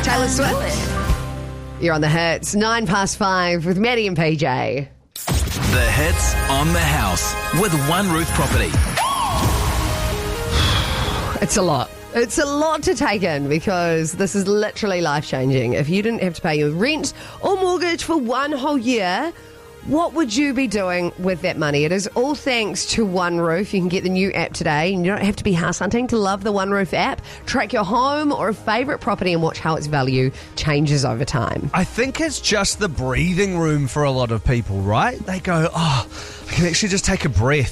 Taylor Swift. You're on the hits. 5:09 with Maddie and PJ. The hits on the house with One Roof Property. It's a lot. It's a lot to take in because this is literally life-changing. If you didn't have to pay your rent or mortgage for one whole year, what would you be doing with that money? It is all thanks to One Roof. You can get the new app today, and you don't have to be house hunting to love the One Roof app. Track your home or a favourite property and watch how its value changes over time. I think it's just the breathing room for a lot of people, right? They go, I can actually just take a breath.